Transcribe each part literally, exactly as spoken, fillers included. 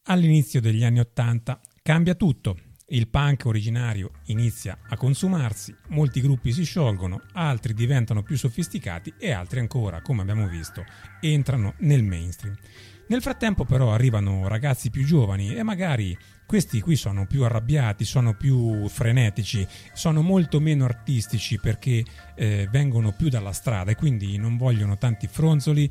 All'inizio degli anni Ottanta cambia tutto. Il punk originario inizia a consumarsi, molti gruppi si sciolgono, altri diventano più sofisticati e altri ancora, come abbiamo visto, entrano nel mainstream. Nel frattempo però arrivano ragazzi più giovani e magari questi qui sono più arrabbiati, sono più frenetici, sono molto meno artistici perché eh, vengono più dalla strada e quindi non vogliono tanti fronzoli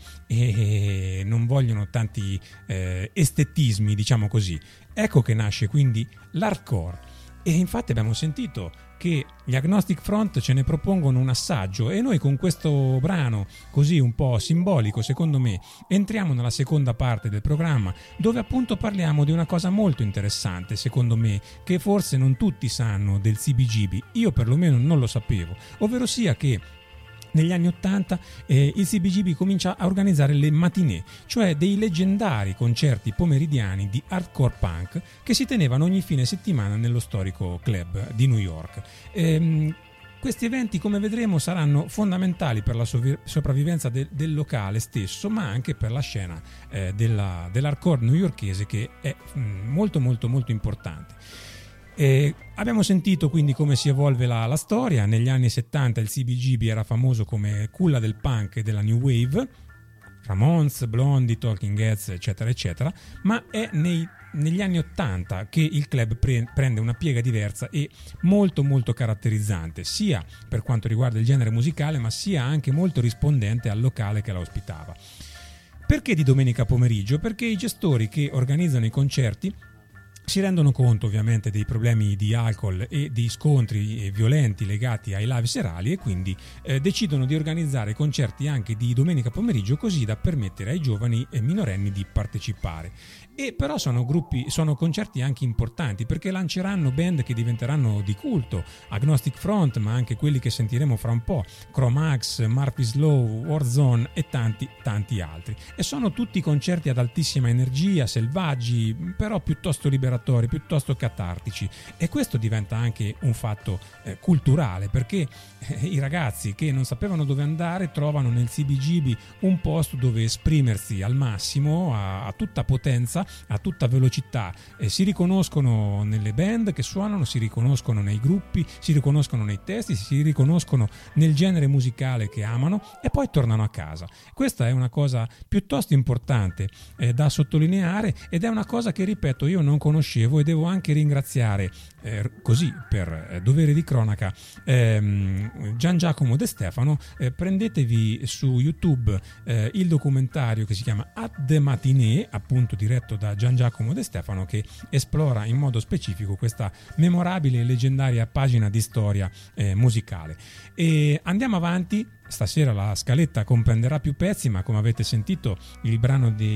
e non vogliono tanti eh, estetismi, diciamo così. Ecco che nasce quindi l'hardcore. E infatti abbiamo sentito che gli Agnostic Front ce ne propongono un assaggio e noi con questo brano così un po' simbolico, secondo me, entriamo nella seconda parte del programma dove appunto parliamo di una cosa molto interessante, secondo me, che forse non tutti sanno del C B G B, io perlomeno non lo sapevo, ovvero sia che negli anni Ottanta eh, il C B G B comincia a organizzare le matinée, cioè dei leggendari concerti pomeridiani di hardcore punk che si tenevano ogni fine settimana nello storico club di New York. Ehm, questi eventi, come vedremo, saranno fondamentali per la sovri- sopravvivenza de- del locale stesso, ma anche per la scena eh, della, dell'hardcore newyorkese, che è mh, molto molto molto importante. Eh, abbiamo sentito quindi come si evolve la, la storia. Negli anni settanta il C B G B era famoso come culla del punk e della new wave, Ramones, Blondie, Talking Heads, eccetera eccetera, ma è nei, negli anni ottanta che il club pre, prende una piega diversa e molto molto caratterizzante, sia per quanto riguarda il genere musicale ma sia anche molto rispondente al locale che la ospitava. Perché di domenica pomeriggio? Perché i gestori che organizzano i concerti si rendono conto ovviamente dei problemi di alcol e di scontri violenti legati ai live serali e quindi eh, decidono di organizzare concerti anche di domenica pomeriggio così da permettere ai giovani e minorenni di partecipare. E però sono gruppi, sono concerti anche importanti perché lanceranno band che diventeranno di culto, Agnostic Front, ma anche quelli che sentiremo fra un po', Chromax, Murphy's Law, Warzone e tanti tanti altri. E sono tutti concerti ad altissima energia, selvaggi, però piuttosto liberatori, piuttosto catartici. E questo diventa anche un fatto eh, culturale perché eh, i ragazzi che non sapevano dove andare trovano nel C B G B un posto dove esprimersi al massimo, a, a tutta potenza, a tutta velocità, eh, si riconoscono nelle band che suonano, si riconoscono nei gruppi, si riconoscono nei testi, si riconoscono nel genere musicale che amano e poi tornano a casa. Questa è una cosa piuttosto importante eh, da sottolineare ed è una cosa che, ripeto, io non conoscevo e devo anche ringraziare eh, così per eh, dovere di cronaca ehm, Gian Giacomo De Stefano. Eh, prendetevi su YouTube eh, il documentario che si chiama At the Matinée, appunto diretto da Gian Giacomo De Stefano, che esplora in modo specifico questa memorabile e leggendaria pagina di storia eh, musicale. E andiamo avanti. Stasera la scaletta comprenderà più pezzi, ma come avete sentito il brano di